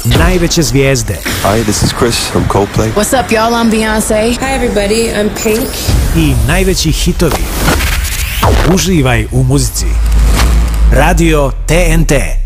najveće zvijezde. Hi, this is Chris from Coldplay. What's up, y'all? I'm Beyoncé. Hi, everybody. I'm Pink. I najveći hitovi. Uživaj u muzici. Radio TNT.